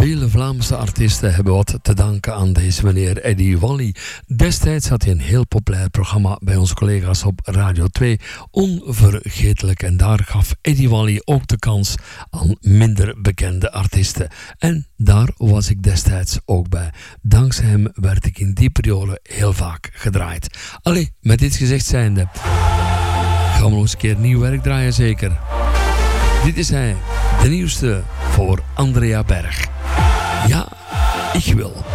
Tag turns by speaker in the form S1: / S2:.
S1: Vele Vlaamse artiesten hebben wat te danken aan deze meneer Eddie Wally. Destijds had hij een heel populair programma bij onze collega's op Radio 2. Onvergetelijk. En daar gaf Eddie Wally ook de kans aan minder bekende artiesten. En daar was ik destijds ook bij. Dankzij hem werd ik in die periode heel vaak gedraaid. Allee, met dit gezegd zijnde, gaan we nog eens een keer nieuw werk draaien zeker. Dit is hij, de nieuwste voor Andrea Berg. Ja, ik wil.